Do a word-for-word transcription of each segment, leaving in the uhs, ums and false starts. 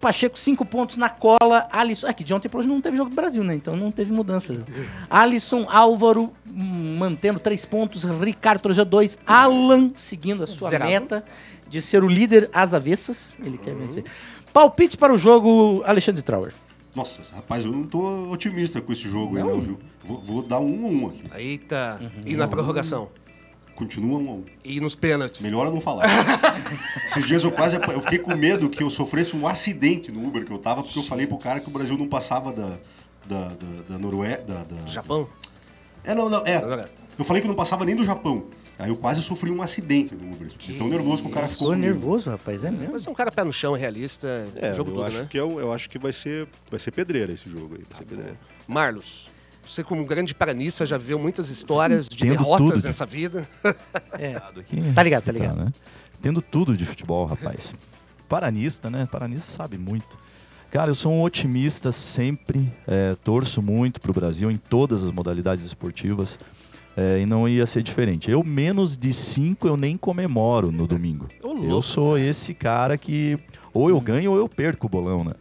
Pacheco, cinco pontos na cola. Alisson... É que de ontem pra hoje não teve jogo do Brasil, né? Então não teve mudança. Alisson, Álvaro, hum, mantendo três pontos. Ricardo Troja, dois. Alan, seguindo a sua Zerado. meta de ser o líder às avessas. Ele quer vencer. Palpite para o jogo, Alexandre Trauer. Nossa, rapaz, eu não tô otimista com esse jogo aí, não, viu? Vou, vou dar um a um aqui. Eita. E na prorrogação? Continua um a um. E nos pênaltis? Melhor eu não falar. Esses dias eu quase... Eu fiquei com medo que eu sofresse um acidente no Uber que eu tava, porque eu falei pro cara que o Brasil não passava da... Da, da, da Noruega... Da, da... Do Japão? É, não, não, é. Eu falei que não passava nem do Japão. Aí eu quase sofri um acidente no Uber. Fiquei tão nervoso que o cara ficou Ficou comigo. nervoso, rapaz, é mesmo. Você é um cara pé no chão, realista, É, jogo eu tudo, acho né? que é o- eu acho que vai ser, vai ser pedreira esse jogo aí. Vai Tá ser pedreira. Marlos, você como grande paranista já viu muitas histórias de Entendo derrotas tudo de- nessa vida. Aqui, Tá ligado, tá ligado. né? Tendo tudo de futebol, rapaz. Paranista, né? Paranista sabe muito. Cara, eu sou um otimista sempre, é, torço muito pro Brasil em todas as modalidades esportivas, é, e não ia ser diferente. Eu, menos de cinco, eu nem comemoro no domingo. Ô, louco. Eu sou esse cara que ou eu ganho ou eu perco o bolão, né?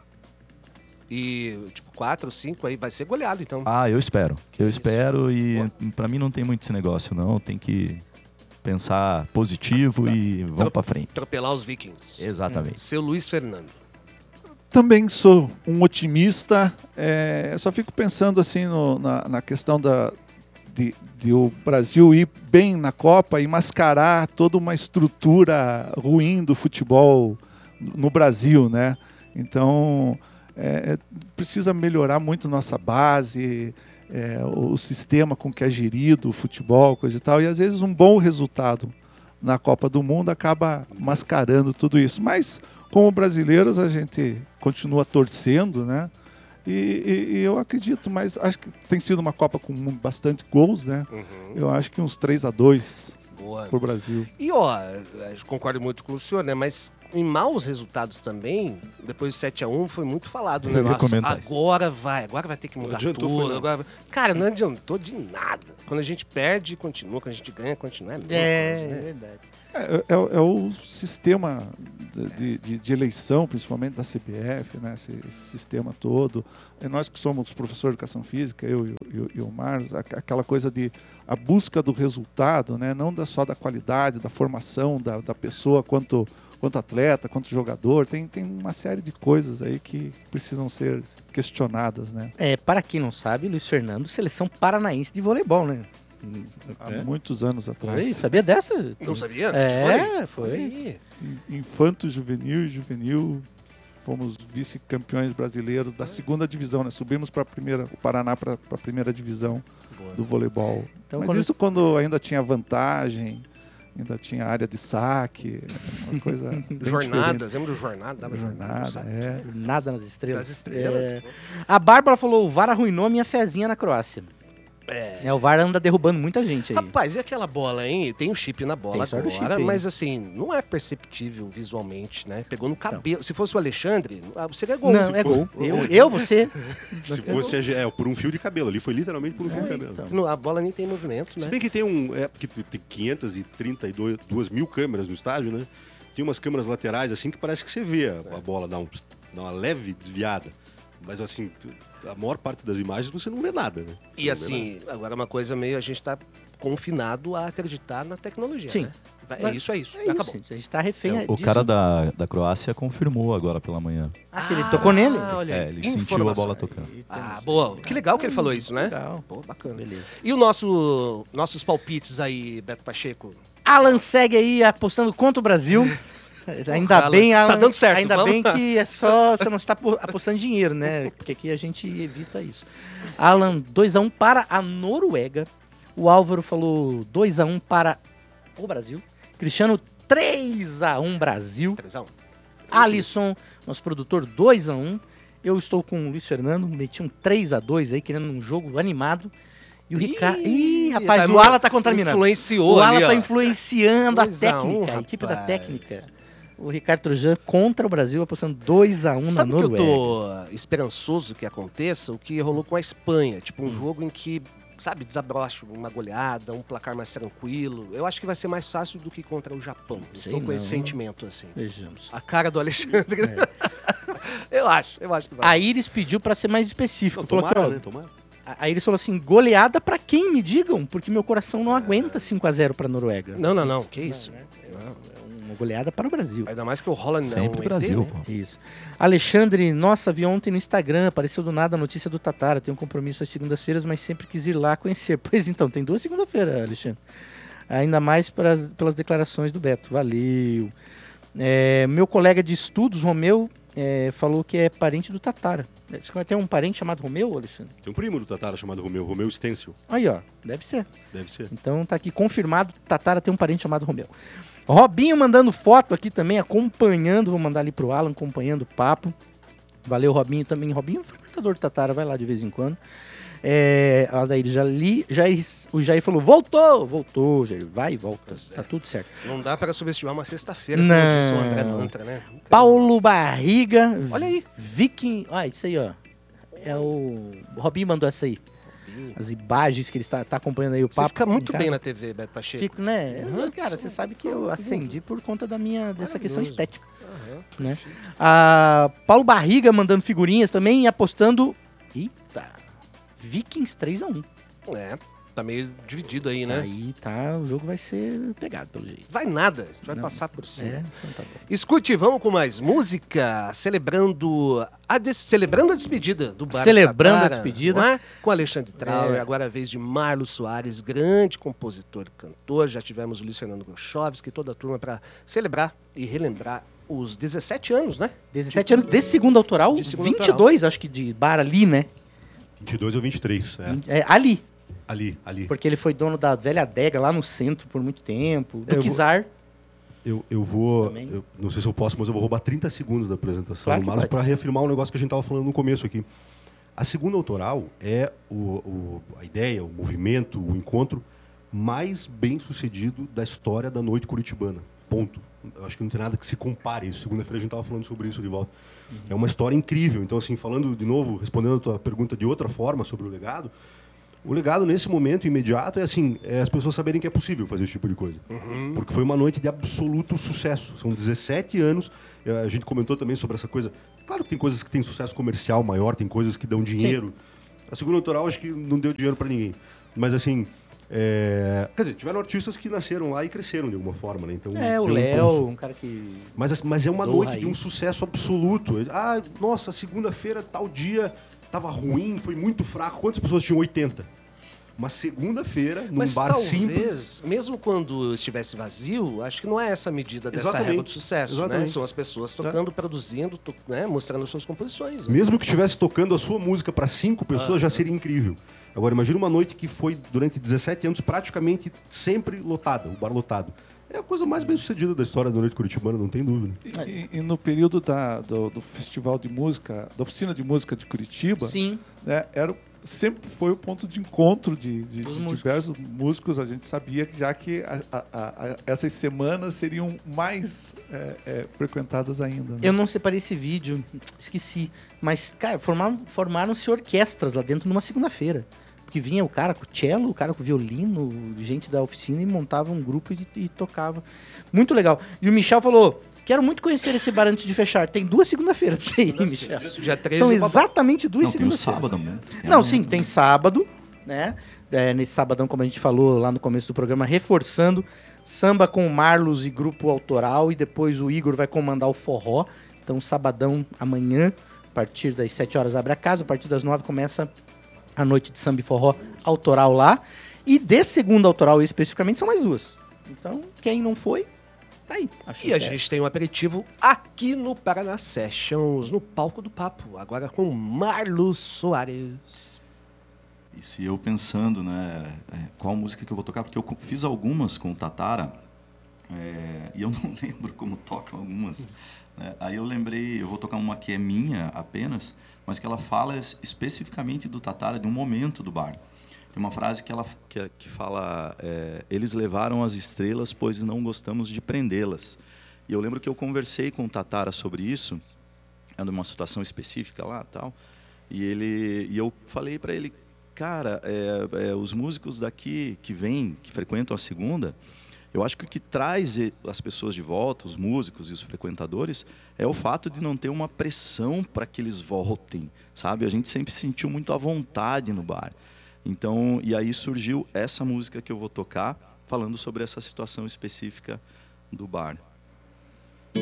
E, tipo, quatro, cinco aí vai ser goleado, então. Ah, eu espero. Eu espero e pra mim não tem muito esse negócio, não. Tem que pensar positivo e vamos pra frente. Atropelar os Vikings. Exatamente. Seu Luiz Fernando. Também sou um otimista, é, só fico pensando assim no- na, na questão da, de, de o Brasil ir bem na Copa e mascarar toda uma estrutura ruim do futebol no Brasil, né? Então, é, precisa melhorar muito nossa base, é, o sistema com que é gerido o futebol, coisa e tal, e às vezes um bom resultado na Copa do Mundo acaba mascarando tudo isso. Mas, como brasileiros, a gente continua torcendo, né? E, e- e eu acredito, mas acho que tem sido uma Copa com bastante gols, né? Eu acho que uns três a dois Boa. pro Brasil. E, ó, eu concordo muito com o senhor, né? Mas em maus resultados também, depois do sete a um, foi muito falado, né? Eu ia Nossa, comentar isso. agora vai, agora vai ter que Não mudar adiantou, tudo. foi nada. Agora... vai- Cara, não adiantou de nada. Quando a gente perde, continua. Quando a gente ganha, continua. É, a mesma É, coisa, é né? verdade. É, é- é o sistema de, de- de eleição, principalmente da C B F, né? Esse, esse sistema todo. E nós que somos professores de educação física, eu e, o- e o- e o Marlos, aqu- aquela coisa de a busca do resultado, né? Não da- só da qualidade, da formação da, da pessoa quanto, quanto atleta, quanto jogador. Tem, tem uma série de coisas aí que precisam ser questionadas, né? É, para quem não sabe, Luiz Fernando, seleção paranaense de voleibol, né? Há muitos anos atrás. Foi? Sabia dessa? Não sabia? É, foi. Foi. Infanto, juvenil e juvenil, fomos vice-campeões brasileiros da segunda divisão, né? Subimos para a primeira, o Paraná para a primeira divisão Boa. do voleibol. Então, Mas quando- isso quando ainda tinha vantagem, ainda tinha área de saque, uma coisa bem Jornadas, lembra do Jornada? Dava diferente. jornada, Jornada, sabe? é. Nada nas estrelas. Das estrelas. É. pô. A Bárbara falou, o V A R arruinou a minha fezinha na Croácia. É. O V A R anda derrubando muita gente aí. Rapaz, e aquela bola, hein? Tem o chip na bola Tem sorte do agora, chip, hein? mas assim, não é perceptível visualmente, né? Pegou no cabelo. Se fosse o Alexandre, ah, seria gol. Não, Se é for- gol. Eu, eu você. Se fosse a- é, por um fio de cabelo, ali foi literalmente por um fio de É, cabelo. então. No- A bola nem tem movimento, Se né? bem que tem um. É, porque tem quinhentas e trinta e duas mil câmeras no estádio, né? Tem umas câmeras laterais assim que parece que você vê a, a bola dar, um, dar uma leve desviada. Mas assim, t- a maior parte das imagens você não vê nada, né? Você E não vê assim, agora uma coisa meio, a gente tá confinado a acreditar na tecnologia, Sim. né? Vai- É Mas- isso, é isso. É isso, Acabou. gente. A gente tá refém É, o disso. cara da, da Croácia confirmou agora pela manhã. Ah, que ele tocou nele? Ah, olha É, aí. ele sentiu a Informação. bola tocando. Ah, boa. Que legal que ele falou isso, né? Legal. Pô, bacana. Beleza. E o nosso, nossos palpites aí, Beto Pacheco? Alan segue aí apostando contra o Brasil. Ainda Alan, bem, tá Alan, dando certo, ainda vamos bem lá. que é só você não está apo- apostando dinheiro, né? Porque aqui a gente evita isso. Alan, dois a um para a Noruega. O Álvaro falou dois a um para o Brasil. Cristiano, três a um Brasil. três a um. Alisson, nosso produtor, dois a um. Eu estou com o Luiz Fernando, meti um três a dois aí, querendo um jogo animado. E o Ricardo... Ih, rapaz, tá o no- Alan tá contaminando. Influenciou O ali, Alan tá ó. influenciando a dois a um, técnica, a equipe da rapaz. técnica. O Ricardo Trojan contra o Brasil, apostando dois a um na Sabe o que eu Noruega. tô esperançoso que aconteça? O que rolou com a Espanha. Tipo, um Hum. jogo em que, sabe, desabrocha uma goleada, um placar mais tranquilo. Eu acho que vai ser mais fácil do que contra o Japão. Sei Estou com esse não. sentimento, assim. Vejamos. A cara do Alexandre. Eu acho, eu acho que vai. A Iris pediu pra ser mais específico. Não, falou tomara, aqui, ó, né? Tomara. a Iris falou assim, goleada pra quem, me digam? Porque meu coração não aguenta cinco a zero pra Noruega. Não, não, não, que isso. Não. Uma goleada para o Brasil. Ainda mais que o Holland é um Sempre E T, Brasil, né? pô. Isso. Alexandre, nossa, vi ontem no Instagram, apareceu do nada a notícia do Tatara. Tenho um compromisso às segundas-feiras, mas sempre quis ir lá conhecer. Pois então, tem duas segunda-feiras, Alexandre. Ainda mais pras, pelas declarações do Beto. Valeu. É, meu colega de estudos, Romeu, é, falou que é parente do Tatara. Tem um parente chamado Romeu, Alexandre? Tem um primo do Tatara chamado Romeu, Romeu Stencil. Aí, ó, deve ser. Deve ser. Então tá aqui confirmado, Tatara tem um parente chamado Romeu. Robinho mandando foto aqui também, acompanhando, vou mandar ali pro Alan, acompanhando o papo. Valeu, Robinho também. Robinho é um frequentador do Tatara, vai lá de vez em quando. É, a Daíri já li, Jair, o Jair falou, voltou, voltou, Jair, vai e volta, Pois é. tá tudo certo. Não dá para subestimar uma sexta-feira, Não. como disse o André Mantra, né? Paulo Barriga, Olha aí. Viking, ah, isso aí, ó, é o, o Robinho mandou essa aí, as imagens que ele está tá acompanhando aí o Você papo. fica muito em bem casa. na T V, Beto Pacheco. Fico, né? Eu- cara, você sabe que eu acendi por conta da minha dessa questão Maravilhoso. estética, Aham. né? A Paulo Barriga mandando figurinhas também e apostando. Eita! Vikings três a um. É, tá meio dividido aí, né? Aí tá, o jogo vai ser pegado pelo jeito. Vai nada, a gente vai Não. passar por cima. É, então tá bom. Escute, vamos com mais música, celebrando a, des- celebrando a despedida do Bar Celebrando a Tatara, despedida. não é? Com Alexandre Trauer, É. agora a vez de Marlos Soares, grande compositor e cantor. Já tivemos o Luiz Fernando Grochovski, toda a turma para celebrar e relembrar os dezessete anos, né? dezessete anos de segundo autoral, De segundo vinte e dois acho que de bar ali, né? vinte e dois ou vinte e três, é. É, ali, Ali, ali. porque ele foi dono da velha adega lá no centro por muito tempo, do É, eu vou- Kizar. Eu, eu vou. Também. eu não sei se eu posso, mas eu vou roubar trinta segundos da apresentação Claro do que Marlos pode. para reafirmar um negócio que a gente estava falando no começo aqui. A segunda autoral é o, o- a ideia, o movimento, o encontro mais bem sucedido da história da noite curitibana. Ponto. Eu acho que não tem nada que se compare a isso. Segunda-feira a gente estava falando sobre isso de volta. É uma história incrível. Então, assim, falando de novo, respondendo a tua pergunta de outra forma sobre o legado, o legado nesse momento imediato é assim, é as pessoas saberem que é possível fazer esse tipo de coisa. Porque foi uma noite de absoluto sucesso. São dezessete anos. eh, A gente comentou também sobre essa coisa. Claro que tem coisas que têm sucesso comercial maior, tem coisas que dão dinheiro. A segunda autoral acho que não deu dinheiro para ninguém. Mas assim, é, quer dizer, tiveram artistas que nasceram lá e cresceram de alguma forma, né? Então, É, o deu um Léo, impulso. um cara que... Mas, mas é uma Do noite Raiz. de um sucesso absoluto. Ah, nossa, segunda-feira, tal dia, tava ruim, foi muito fraco. Quantas pessoas tinham? oitenta. Uma segunda-feira, num Mas bar talvez, simples. mesmo quando estivesse vazio, acho que não é essa a medida dessa Exatamente. régua de sucesso, né? Exatamente. São as pessoas tocando, produzindo, to- né? Mostrando suas composições. né? Mesmo que estivesse tocando a sua música para cinco pessoas, já seria incrível. Agora, imagina uma noite que foi, durante dezessete anos, praticamente sempre lotada, o bar lotado. É a coisa mais bem sucedida da história da noite curitibana, não tem dúvida. E, e no período da, do, do Festival de Música, da Oficina de Música de Curitiba, Sim, né, era, o- sempre foi o ponto de encontro de, de- Dos de músicos. diversos músicos. A gente sabia que já que a- a- a- a- essas semanas seriam mais é, é, frequentadas ainda. né? eu não separei esse vídeo, esqueci. Mas, cara, formaram- formaram-se orquestras lá dentro numa segunda-feira. Porque vinha o cara com o cello, o cara com o violino, gente da oficina e montava um grupo e, e tocava. Muito legal. E o Michel falou, quero muito conhecer esse bar antes de fechar. Tem duas segunda-feiras pra você ir, Michel. Dia treze, São babá. exatamente duas Não, tem o segunda-feiras. sábado, né? Tem Não, a- sim, tem sábado, né? É, nesse sabadão, como a gente falou lá no começo do programa, reforçando, samba com o Marlos e grupo autoral, e depois o Igor vai comandar o forró. Então, sabadão amanhã, a partir das sete horas abre a casa, a partir das nove começa a noite de samba e forró autoral lá. E de segunda autoral especificamente são mais duas. Então, quem não foi, tá aí. Acho E a que é. gente tem um aperitivo aqui no Paraná Sessions, no palco do papo, agora com Marlos Soares. E se eu pensando, né, é, qual música que eu vou tocar, porque eu co- fiz algumas com o Tatara, é, e eu não lembro como tocam algumas. Né? Aí eu lembrei, eu vou tocar uma que é minha apenas, mas que ela fala es- especificamente do Tatara, de um momento do bar. Tem uma frase que ela que, que fala, é, eles levaram as estrelas, pois não gostamos de prendê-las. E eu lembro que eu conversei com o Tatara sobre isso, é numa situação específica lá, tal. E ele, e eu falei para ele, cara, é, é, os músicos daqui que vêm, que frequentam a segunda, Eu acho que o que traz as pessoas de volta, os músicos e os frequentadores, é o fato de não ter uma pressão para que eles voltem, sabe? A gente sempre se sentiu muito à vontade no bar. Então, e aí surgiu essa música que eu vou tocar, falando sobre essa situação específica do bar.